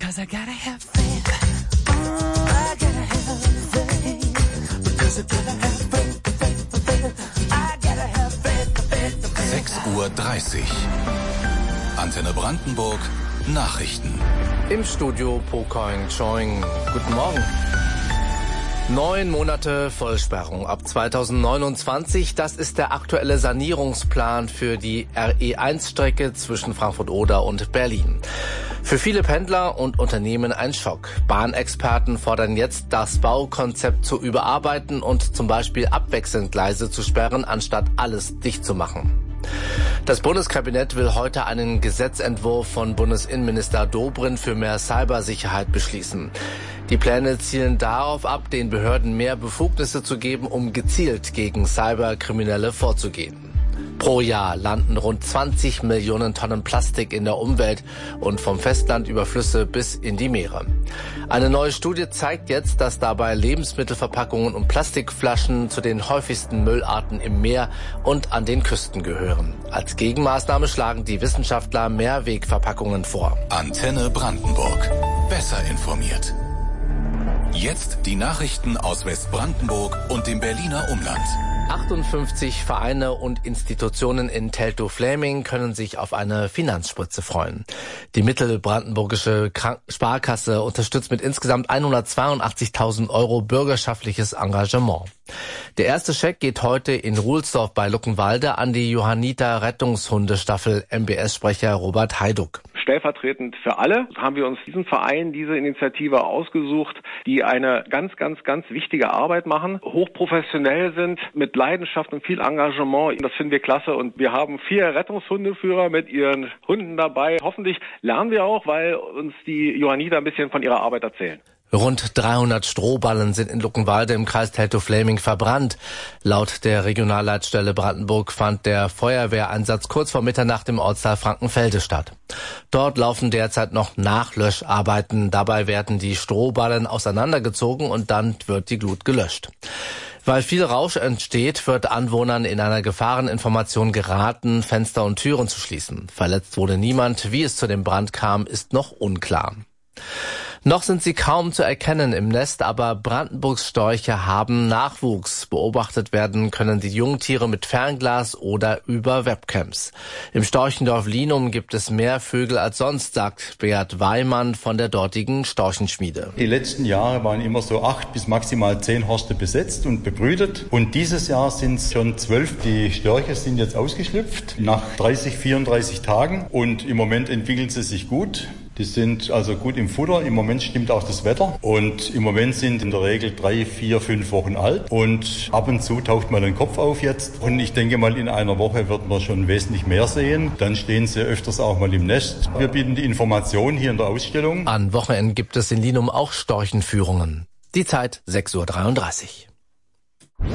'cause I gotta have faith. I gotta have faith. Because I gotta have faith. I gotta have faith. 6:30 Uhr. Antenne Brandenburg, Nachrichten. Im Studio Pocoin Choing. Guten Morgen. 9 Monate Vollsperrung ab 2029. Das ist der aktuelle Sanierungsplan für die RE1-Strecke zwischen Frankfurt-Oder und Berlin. Für viele Pendler und Unternehmen ein Schock. Bahnexperten fordern jetzt, das Baukonzept zu überarbeiten und zum Beispiel abwechselnd Gleise zu sperren, anstatt alles dicht zu machen. Das Bundeskabinett will heute einen Gesetzentwurf von Bundesinnenminister Dobrindt für mehr Cybersicherheit beschließen. Die Pläne zielen darauf ab, den Behörden mehr Befugnisse zu geben, um gezielt gegen Cyberkriminelle vorzugehen. Pro Jahr landen rund 20 Millionen Tonnen Plastik in der Umwelt und vom Festland über Flüsse bis in die Meere. Eine neue Studie zeigt jetzt, dass dabei Lebensmittelverpackungen und Plastikflaschen zu den häufigsten Müllarten im Meer und an den Küsten gehören. Als Gegenmaßnahme schlagen die Wissenschaftler Mehrwegverpackungen vor. Antenne Brandenburg. Besser informiert. Jetzt die Nachrichten aus Westbrandenburg und dem Berliner Umland. 58 Vereine und Institutionen in Teltow-Fläming können sich auf eine Finanzspritze freuen. Die Mittelbrandenburgische Sparkasse unterstützt mit insgesamt 182.000 € bürgerschaftliches Engagement. Der erste Scheck geht heute in Ruhlsdorf bei Luckenwalde an die Johanniter Rettungshundestaffel, MBS-Sprecher Robert Heiduck. Stellvertretend für alle haben wir uns diesen Verein, diese Initiative ausgesucht, die eine ganz wichtige Arbeit machen, hochprofessionell sind, mit Leidenschaft und viel Engagement. Das finden wir klasse und wir haben 4 Rettungshundeführer mit ihren Hunden dabei. Hoffentlich lernen wir auch, weil uns die Johanniter ein bisschen von ihrer Arbeit erzählen. Rund 300 Strohballen sind in Luckenwalde im Kreis Teltow-Fläming verbrannt. Laut der Regionalleitstelle Brandenburg fand der Feuerwehreinsatz kurz vor Mitternacht im Ortsteil Frankenfelde statt. Dort laufen derzeit noch Nachlöscharbeiten. Dabei werden die Strohballen auseinandergezogen und dann wird die Glut gelöscht. Weil viel Rausch entsteht, wird Anwohnern in einer Gefahreninformation geraten, Fenster und Türen zu schließen. Verletzt wurde niemand. Wie es zu dem Brand kam, ist noch unklar. Noch sind sie kaum zu erkennen im Nest, aber Brandenburgs Störche haben Nachwuchs. Beobachtet werden können die Jungtiere mit Fernglas oder über Webcams. Im Storchendorf Linum gibt es mehr Vögel als sonst, sagt Beat Weimann von der dortigen Storchenschmiede. Die letzten Jahre waren immer so 8 bis maximal 10 Horste besetzt und bebrütet. Und dieses Jahr sind es schon 12. Die Störche sind jetzt ausgeschlüpft nach 30, 34 Tagen und im Moment entwickeln sie sich gut. Die sind also gut im Futter. Im Moment stimmt auch das Wetter. Und im Moment sind in der Regel 3, 4, 5 Wochen alt. Und ab und zu taucht mal ein Kopf auf jetzt. Und ich denke mal, in einer Woche wird man schon wesentlich mehr sehen. Dann stehen sie öfters auch mal im Nest. Wir bieten die Information hier in der Ausstellung. An Wochenenden gibt es in Linum auch Storchenführungen. Die Zeit 6:33 Uhr.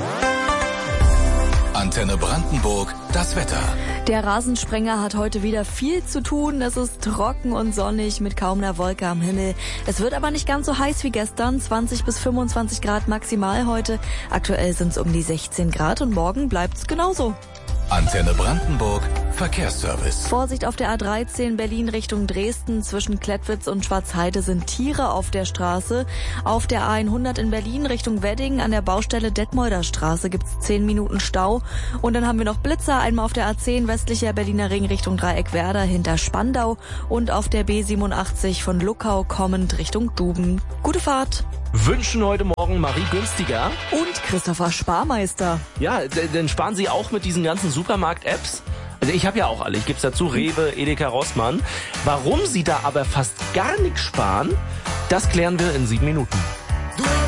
Antenne Brandenburg, das Wetter. Der Rasensprenger hat heute wieder viel zu tun. Es ist trocken und sonnig mit kaum einer Wolke am Himmel. Es wird aber nicht ganz so heiß wie gestern. 20 bis 25 Grad maximal heute. Aktuell sind es um die 16 Grad und morgen bleibt es genauso. Antenne Brandenburg, Verkehrsservice. Vorsicht auf der A13 Berlin Richtung Dresden. Zwischen Klettwitz und Schwarzheide sind Tiere auf der Straße. Auf der A100 in Berlin Richtung Wedding an der Baustelle Detmolder Straße gibt's 10 Minuten Stau. Und dann haben wir noch Blitzer, einmal auf der A10 westlicher Berliner Ring Richtung Dreieckwerder hinter Spandau und auf der B87 von Luckau kommend Richtung Duben. Gute Fahrt! Wünschen heute Morgen Marie Günstiger und Christopher Sparmeister. Ja, denn sparen Sie auch mit diesen ganzen Supermarkt-Apps? Also ich habe ja auch alle, ich gebe es dazu, Rewe, Edeka, Rossmann. Warum Sie da aber fast gar nichts sparen, das klären wir in 7 Minuten.